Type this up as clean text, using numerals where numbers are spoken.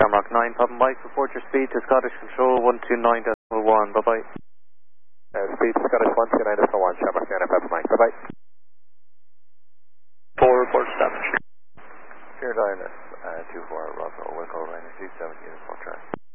Shamrock 9, Papa Mike, report your speed to Scottish Control 129.1, bye-bye. Speed to Scottish 129.1, Shamrock 9, Papa Mike, bye-bye. 4 report established. Pier Linus, 24, Roswell, Wilco, Rainer 27, uniform track.